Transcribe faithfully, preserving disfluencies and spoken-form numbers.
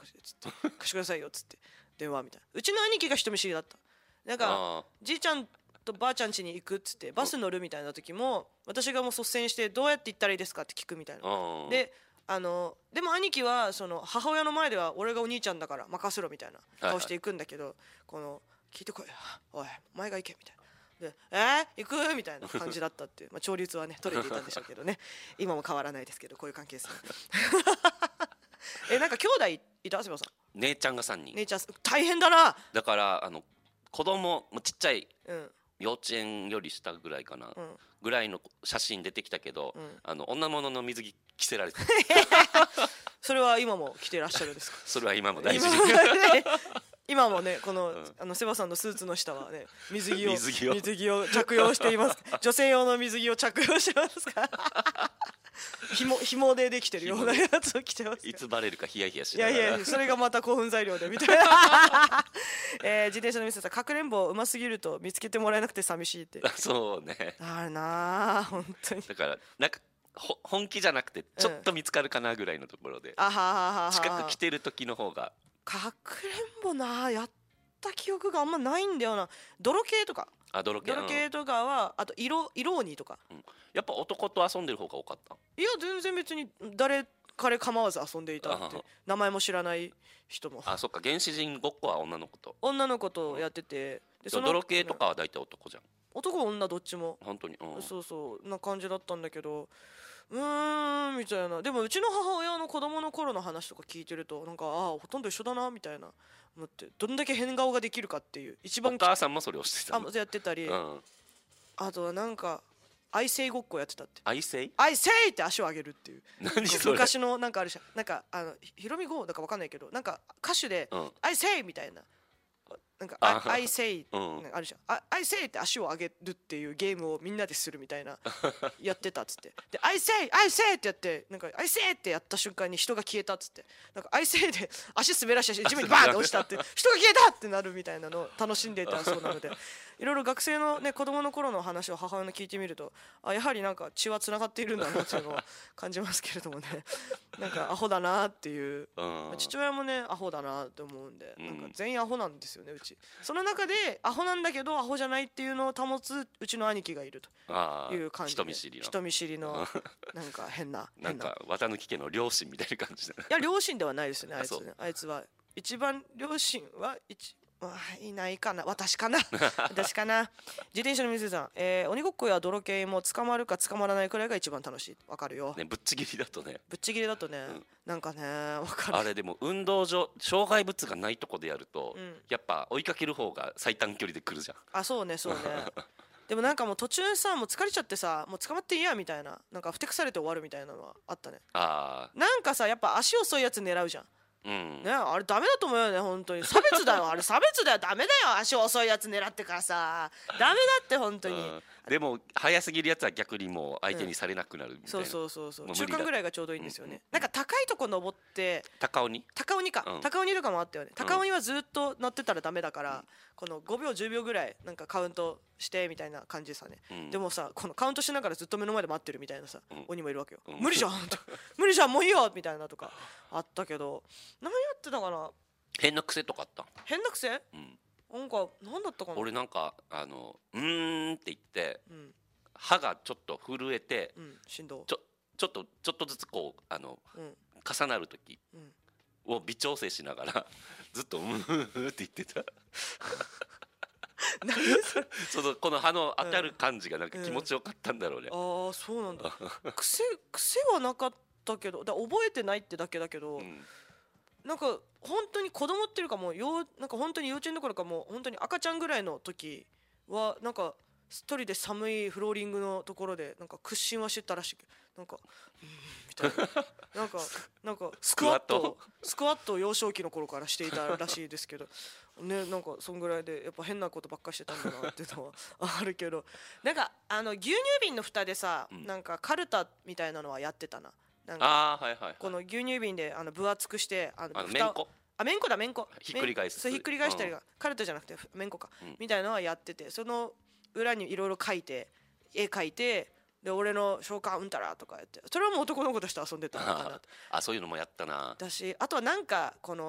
かしらっつって貸してくださいよっつって電話みたいな。うちの兄貴が人見知りだった。なんかじいちゃんとばあちゃん家に行くっつってバス乗るみたいな時も私がもう率先してどうやって行ったらいいですかって聞くみたいな。であのでも兄貴はその母親の前では俺がお兄ちゃんだから任せろみたいな顔していくんだけど、この聞いてこいおいお前が行けみたいなでえー、行くみたいな感じだったっていう、まあ、調律はね取れていたんでしょうけどね今も変わらないですけどこういう関係ですねえなんか兄弟いた？すみません。 姉ちゃんがさんにん。 姉ちゃん大変だな。 だからあの子供もちっちゃい、 うん、 幼稚園より下ぐらいかな、 うん、 ぐらいの写真出てきたけど、うん、あの女物の水着着せられてそれは今も着てらっしゃるんですか？ それは今も大事今もねこの、うん、あのセバさんのスーツの下はね水着を水着を水着を着用しています女性用の水着を着用してますか紐紐でできてるようなやつを着てますか？ いつバレるかヒヤヒヤしながら。 いやいやそれがまた興奮材料でみたいな、えー、自転車のミスさんかくれんぼうますぎると見つけてもらえなくて寂しいってそうねあるな本当に。 だからなんかほ本気じゃなくてちょっと見つかるかなぐらいのところで、うん、 あははは近く来てる時の方が。 かくれんぼなやった記憶があんまないんだよな。泥系とかあ泥系泥系とかはあと色色鬼とか、 うん、やっぱ男と遊んでる方が多かった？ いや全然別に誰彼構わず遊んでいたって名前も知らない人も。 あそっか原始人ごっこは女の子と女の子とやってて、 でその泥系とかは大体男じゃん。 男女どっちも本当に、うん、 そうそうな感じだったんだけどうーんみたいな。でもうちの母親の子供の頃の話とか聞いてるとなんかああほとんど一緒だなみたいな思ってどんだけ変顔ができるかっていう一番お母さんもそれをしてたの？ あやってたり、うん、あとはなんか愛生ごっこやってたって。 愛生愛生って足を上げるっていう。 何それ昔のなんかあるじゃんなんかあのひろみごだかわかんないけどなんか歌手で、うん、愛生みたいななんか「I say」あるじゃん「I say」って足を上げるっていうゲームをみんなでするみたいなやってたっつってで「I say I say」ってやってなんか「I say」ってやった瞬間に人が消えたっつってなんか「I say」で足滑らして地面にバーンって落ちたって人が消えたってなるみたいなのを楽しんでいたそうなのでいろいろ学生のね子供の頃の話を母親に聞いてみるとあやはりなんか血はつながっているんだなっていうのを感じますけれどもねなんかアホだなっていう、まあ、父親もねアホだなって思うんでなんか全員アホなんですよねうち。その中でアホなんだけどアホじゃないっていうのを保つうちの兄貴がいるという感じで人見知りの人見知りのなんか変ななんか綿貫家の両親みたいな感じだ。 いや両親ではないですよねあいつね。あいつは一番両親は一いないかな私かな私かな。自転車の水さん、えー、鬼ごっこや泥系も捕まるか捕まらないくらいが一番楽しい。わかるよ、 ね、ぶっちぎりだとねぶっちぎりだとね、うん、なんかねわかる。 あれでも運動場障害物がないとこでやると、うん、やっぱ追いかける方が最短距離で来るじゃん。 あそうねそうねでもなんかもう途中さもう疲れちゃってさもう捕まっていいやみたいななんかふてくされて終わるみたいなのはあったね。あなんかさやっぱ足遅いやつ狙うじゃん。うんね、あれダメだと思うよね本当に差別だよあれ差別だよダメだよ足遅いやつ狙ってからさダメだって本当に、うん、 でも速すぎるやつは逆にもう相手にされなくなるみたいな、うん、 そうそうそうそう中間ぐらいがちょうどいいんですよね、うん、なんか高いとこ登って高鬼高鬼か、うん、高鬼とかもあったよね。高鬼はずっと乗ってたらダメだから、うん、このごびょうじゅうびょうぐらいなんかカウントしてみたいな感じさね、うん、でもさこのカウントしながらずっと目の前で待ってるみたいなさ、うん、鬼もいるわけよ、うん、無理じゃん無理じゃんもういいよみたいなとかあったけど何やってたかな。 変な癖とかあった？ 変な癖、うん、なんか何だったかな。 俺なんかあのうーんって言って、うん、歯がちょっと震えて、うん、 振動ちょちょっとちょっとずつこうあの、うん、重なる時を微調整しながらずっとうーんって言ってた何それそのこの歯の当たる感じがなんか気持ちよかったんだろうね、うんうん、ああそうなんだ癖癖はなかったけどだ覚えてないってだけだけど、うん、なんか本当に子供っていうかもうよなんか本当に幼稚園どころかもう本当に赤ちゃんぐらいの時はなんか一人で寒いフローリングのところでなんか屈伸はしてたらしくなんかうんみたいななんかなんかスクワットスクワットを幼少期の頃からしていたらしいですけどねなんかそんぐらいでやっぱ変なことばっかしてたんだなっていうのはあるけどなんかあの牛乳瓶の蓋でさ、うん、なんかカルタみたいなのはやってたな。なんかあーはいはいはい、 この牛乳瓶であの分厚くしてあのあのめんこあめんこだめんこひっくり返すそうひっくり返したりが、うん、カルタじゃなくてめんこか、うん、みたいなのはやっててその裏にいろいろ描いて絵描いてで俺の召喚うんたらとかやってそれはもう男の子として遊んでたのかなあそういうのもやったな。 だしあとはなんかこの